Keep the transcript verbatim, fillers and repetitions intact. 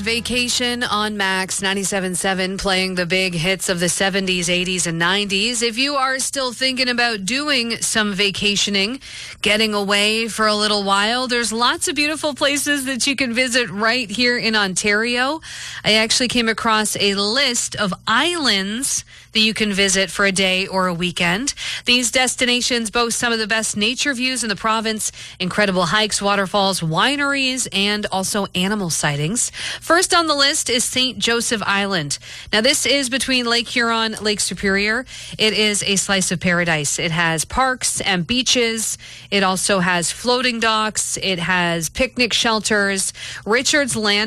Vacation on Max ninety-seven point seven, playing the big hits of the seventies, eighties, and nineties. If you are still thinking about doing some vacationing, getting away for a little while, there's lots of beautiful places that you can visit right here in Ontario. I actually came across a list of islands that you can visit for a day or a weekend. These destinations boast some of the best nature views in the province, incredible hikes, waterfalls, wineries, and also animal sightings. First on the list is Saint Joseph Island. Now, this is between Lake Huron, Lake Superior. It is a slice of paradise. It has parks and beaches. It also has floating docks. It has picnic shelters. Richard's Land